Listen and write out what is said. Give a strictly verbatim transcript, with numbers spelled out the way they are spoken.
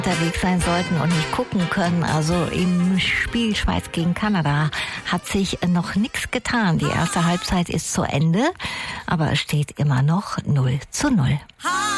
unterwegs sein sollten und nicht gucken können. Also im Spiel Schweiz gegen Kanada hat sich noch nichts getan. Die erste Halbzeit ist zu Ende, aber es steht immer noch null zu null.